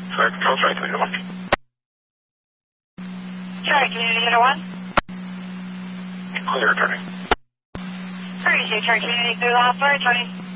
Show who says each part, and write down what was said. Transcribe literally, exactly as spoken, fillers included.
Speaker 1: Sorry, control, sorry, community one.
Speaker 2: Sorry, community unit one.
Speaker 1: Clear, turning.
Speaker 2: Sorry, J Charlie, community through the hospital, twenty.